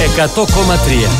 100,3.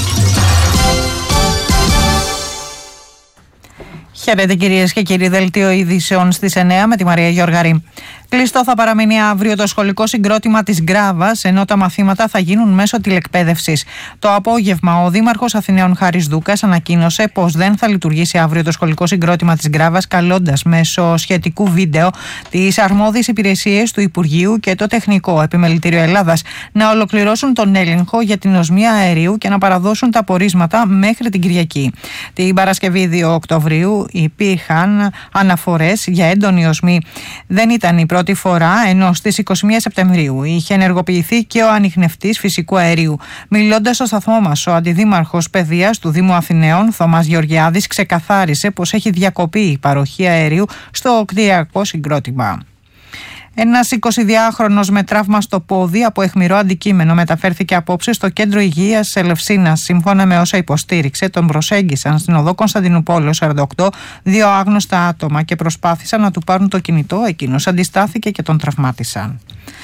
Χαίρετε κυρίες και κύριοι, δελτίο ειδήσεων στις 9 με τη Μαρία Γιοργαρή. Κλειστό θα παραμείνει αύριο το σχολικό συγκρότημα της Γκράβας, ενώ τα μαθήματα θα γίνουν μέσω τηλεκπαίδευσης. Το απόγευμα, ο Δήμαρχος Αθηναίων Χάρης Δούκας ανακοίνωσε πως δεν θα λειτουργήσει αύριο το σχολικό συγκρότημα της Γκράβας, καλώντας μέσω σχετικού βίντεο τις αρμόδιες υπηρεσίες του Υπουργείου και το Τεχνικό Επιμελητήριο Ελλάδας να ολοκληρώσουν τον έλεγχο για την οσμία αερίου και να παραδώσουν τα πορίσματα μέχρι την Κυριακή. Την Παρασκευή 2 Οκτωβρίου υπήρχαν αναφορές για έντονη οσμή. Δεν ήταν η πρώτη φορά, ενώ στις 21 Σεπτεμβρίου είχε ενεργοποιηθεί και ο ανιχνευτής φυσικού αερίου. Μιλώντας στο σταθμό μας, ο Αντιδήμαρχος Παιδείας του Δήμου Αθηναίων, Θωμάς Γεωργιάδης, ξεκαθάρισε πως έχει διακοπεί η παροχή αερίου στο κτηριακό συγκρότημα. Ένας 22χρονος με τραύμα στο πόδι από αιχμηρό αντικείμενο μεταφέρθηκε απόψε στο κέντρο υγείας Ελευσίνας. Σύμφωνα με όσα υποστήριξε, τον προσέγγισαν στην οδό Κωνσταντινούπολεως 48 δύο άγνωστα άτομα και προσπάθησαν να του πάρουν το κινητό. Εκείνος αντιστάθηκε και τον τραυμάτισαν.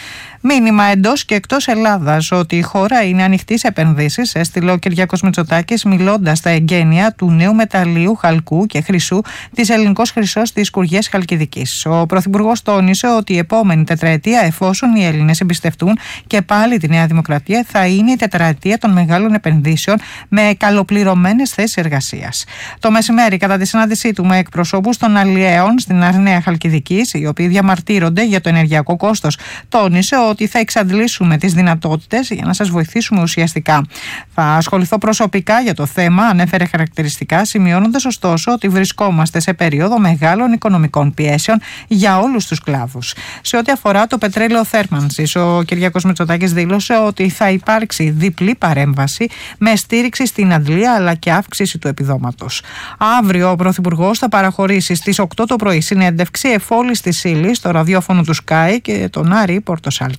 Μήνυμα εντός και εκτός Ελλάδας ότι η χώρα είναι ανοιχτή σε επενδύσεις, έστειλε ο Κυριάκος Μητσοτάκης μιλώντας στα εγγένεια του νέου μεταλλίου χαλκού και χρυσού της Ελληνικός Χρυσός της Σκουργίας Χαλκιδικής. Ο Πρωθυπουργός τόνισε ότι η επόμενη τετραετία, εφόσον οι Έλληνες εμπιστευτούν και πάλι τη Νέα Δημοκρατία, θα είναι η τετραετία των μεγάλων επενδύσεων με καλοπληρωμένες θέσεις εργασίας. Το μεσημέρι, κατά τη συνάντησή του με εκπροσώπους των αλλιέων στην Νέα Χαλκιδικής, οι οποίοι διαμαρτύρονται για το ενεργειακό κόστος, τόνισε ότι θα εξαντλήσουμε τις δυνατότητες για να σας βοηθήσουμε ουσιαστικά. Θα ασχοληθώ προσωπικά για το θέμα, ανέφερε χαρακτηριστικά, σημειώνοντας ωστόσο ότι βρισκόμαστε σε περίοδο μεγάλων οικονομικών πιέσεων για όλους τους κλάδους. Σε ό,τι αφορά το πετρέλαιο θέρμανσης, ο Κυριάκος Μητσοτάκης δήλωσε ότι θα υπάρξει διπλή παρέμβαση με στήριξη στην αντλία αλλά και αύξηση του επιδόματος. Αύριο ο Πρωθυπουργός θα παραχωρήσει στις 8 το πρωί συνέντευξη εφόλης της ύλης στο ραδιόφωνο του Sky και τον Άρη Πορτοσάλτε.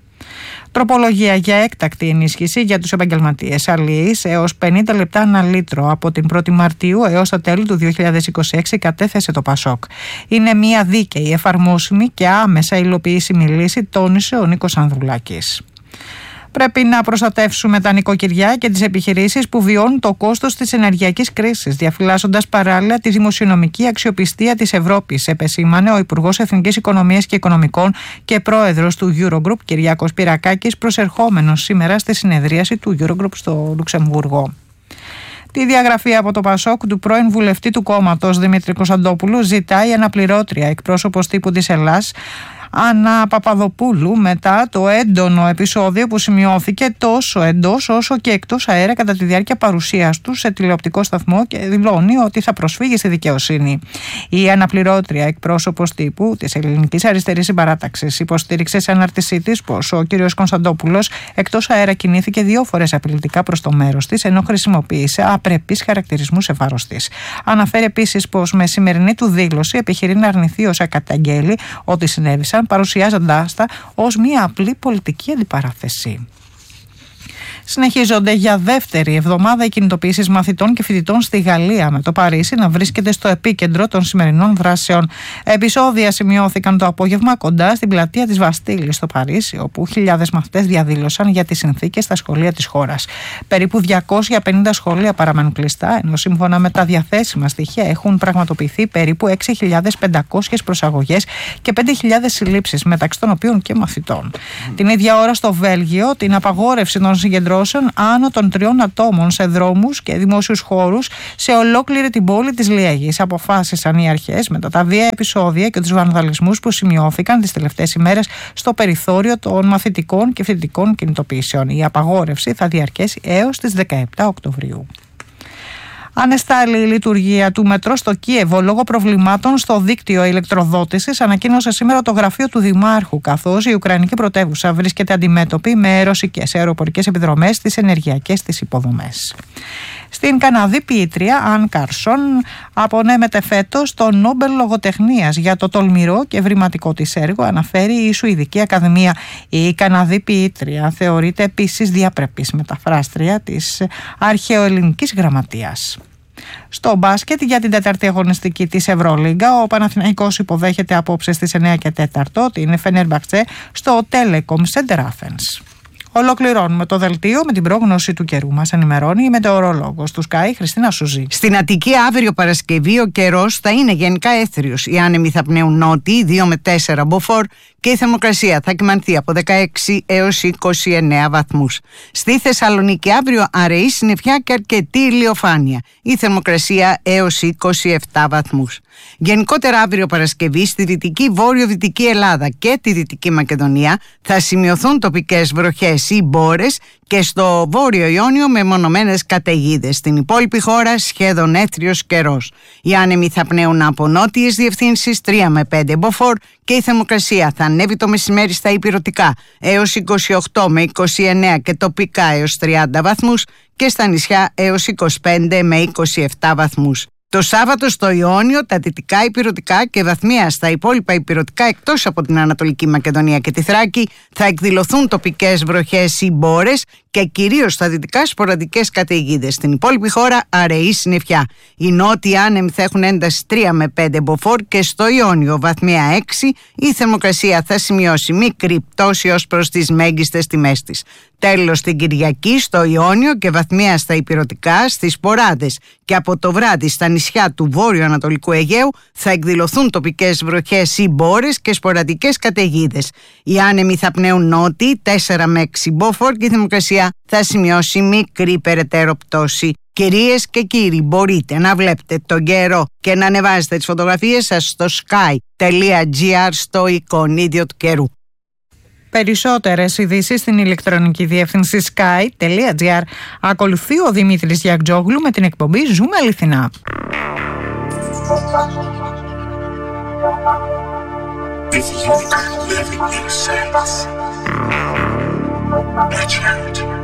Τροπολογία για έκτακτη ενίσχυση για τους επαγγελματίες αλλιείς έως 50 λεπτά ανά λίτρο από την 1η Μαρτίου έως τα τέλη του 2026 κατέθεσε το ΠΑΣΟΚ. Είναι μια δίκαιη, εφαρμόσιμη και άμεσα υλοποιήσιμη λύση, τόνισε ο Νίκος Ανδρουλάκης. Πρέπει να προστατεύσουμε τα νοικοκυριά και τις επιχειρήσεις που βιώνουν το κόστος της ενεργειακής κρίσης, διαφυλάσσοντας παράλληλα τη δημοσιονομική αξιοπιστία της Ευρώπης, επεσήμανε ο Υπουργός Εθνικής Οικονομίας και Οικονομικών και πρόεδρος του Eurogroup, Κυριάκος Πυρακάκης, προσερχόμενος σήμερα στη συνεδρίαση του Eurogroup στο Λουξεμβούργο. Τη διαγραφή από το ΠΑΣΟΚ του πρώην βουλευτή του κόμματος Δημήτρη Κωνσταντόπουλου ζητάει αναπληρώτρια εκπρόσωπος τύπου της Ελλάς, Άννα Παπαδοπούλου, μετά το έντονο επεισόδιο που σημειώθηκε τόσο εντός όσο και εκτός αέρα κατά τη διάρκεια παρουσίας του σε τηλεοπτικό σταθμό, και δηλώνει ότι θα προσφύγει στη δικαιοσύνη. Η αναπληρώτρια εκπρόσωπος τύπου της Ελληνικής Αριστερής Συμπαράταξης υποστήριξε σε ανάρτησή της πως ο κ. Κωνσταντόπουλος εκτός αέρα κινήθηκε 2 φορές απειλητικά προς το μέρος της, ενώ χρησιμοποίησε απρεπείς χαρακτηρισμούς σε βάρος της. Αναφέρει επίσης πως με σημερινή του δήλωση επιχειρεί να αρνηθεί όσα καταγγέλει ότι συνέβησαν, παρουσιάζοντάς τα ως μια απλή πολιτική αντιπαράθεση. Συνεχίζονται για δεύτερη εβδομάδα οι κινητοποιήσεις μαθητών και φοιτητών στη Γαλλία, με το Παρίσι να βρίσκεται στο επίκεντρο των σημερινών δράσεων. Επεισόδια σημειώθηκαν το απόγευμα κοντά στην πλατεία της Βαστίλης στο Παρίσι, όπου χιλιάδες μαθητές διαδήλωσαν για τις συνθήκες στα σχολεία της χώρας. Περίπου 250 σχολεία παραμένουν κλειστά, ενώ σύμφωνα με τα διαθέσιμα στοιχεία έχουν πραγματοποιηθεί περίπου 6.500 προσαγωγές και 5.000 συλλήψεις, μεταξύ των οποίων και μαθητών. Την ίδια ώρα στο Βέλγιο, την απαγόρευση των συγκεντρώσεων άνω των 3 ατόμων σε δρόμους και δημόσιους χώρους σε ολόκληρη την πόλη της Λιέγης αποφάσισαν οι αρχές μετά τα βία επεισόδια και τους βανδαλισμούς που σημειώθηκαν τις τελευταίες ημέρες στο περιθώριο των μαθητικών και φοιτητικών κινητοποιήσεων. Η απαγόρευση θα διαρκέσει έως τις 17 Οκτωβρίου. Ανεστάλλει η λειτουργία του μετρό στο Κίεβο λόγω προβλημάτων στο δίκτυο ηλεκτροδότησης, ανακοίνωσε σήμερα το γραφείο του Δημάρχου, καθώς η Ουκρανική πρωτεύουσα βρίσκεται αντιμέτωπη με ρωσικές αεροπορικές επιδρομές στις ενεργειακές της υποδομές. Στην Καναδή ποιήτρια Αν Κάρσον απονέμεται φέτος το Νόμπελ Λογοτεχνίας για το τολμηρό και ευρηματικό της έργο, αναφέρει η Σουηδική Ακαδημία. Η Καναδή ποιήτρια θεωρείται επίσης διαπρεπής μεταφράστρια της αρχαιοελληνικής γραμματείας. Στο μπάσκετ, για την τέταρτη αγωνιστική της Ευρωλίγκα, ο Παναθηναϊκός υποδέχεται απόψε στις 9 και 4 την Φενέρμπαχτσε στο Telecom Center Athens. Ολοκληρώνουμε το δελτίο με την πρόγνωση του καιρού. Μας ενημερώνει η μετεωρολόγος του Sky, Χριστίνα Σουζή. Στην Αττική αύριο Παρασκευή ο καιρός θα είναι γενικά έθριος. Οι άνεμοι θα πνέουν νότιοι 2 με 4 μποφόρ και η θερμοκρασία θα κυμανθεί από 16 έως 29 βαθμούς. Στη Θεσσαλονίκη αύριο αραιή συννεφιά και αρκετή ηλιοφάνεια. Η θερμοκρασία έως 27 βαθμούς. Γενικότερα αύριο Παρασκευή στη δυτική βόρειο-δυτική Ελλάδα και τη Δυτική Μακεδονία θα σημειωθούν τοπικές βροχές ή μπόρες και στο Βόρειο Ιόνιο μεμονωμένες καταιγίδες. Στην υπόλοιπη χώρα σχεδόν έθριος καιρός. Οι άνεμοι θα πνέουν από νότιες διευθύνσεις 3 με 5 μποφόρ και η θερμοκρασία θα ανέβει το μεσημέρι στα ηπειρωτικά έως 28 με 29 και τοπικά έως 30 βαθμούς και στα νησιά έως 25 με 27 βαθμούς. Το Σάββατο στο Ιόνιο, τα δυτικά ηπειρωτικά και βαθμία στα υπόλοιπα ηπειρωτικά εκτός από την Ανατολική Μακεδονία και τη Θράκη θα εκδηλωθούν τοπικές βροχές ή μπόρες και κυρίως στα δυτικά σποραδικές καταιγίδες. Στην υπόλοιπη χώρα αραιή συννεφιά. Οι νότιοι άνεμοι θα έχουν ένταση 3 με 5 μποφόρ και στο Ιόνιο βαθμία 6 η θερμοκρασία θα σημειώσει μικρή πτώση ως προς τις μέγιστες τιμές της. Τέλος την Κυριακή στο Ιόνιο και βαθμία στα ηπειρωτικά, στις σποράδες και από το βράδυ στα νησιά του βόρειο-ανατολικού Αιγαίου θα εκδηλωθούν τοπικές βροχές ή μπόρες και σποραδικές καταιγίδες. Οι άνεμοι θα πνέουν νότιοι 4 με 6 μποφόρ και η θερμοκρασία θα σημειώσει μικρή περαιτέρω πτώση. Κυρίες και κύριοι, μπορείτε να βλέπετε τον καιρό και να ανεβάζετε τις φωτογραφίες σας στο sky.gr στο εικονίδιο του καιρού. Περισσότερες ειδήσεις στην ηλεκτρονική διεύθυνση sky.gr. Ακολουθεί ο Δημήτρης Γιακτζόγλου με την εκπομπή Ζούμε Αληθινά. With you living in a sense,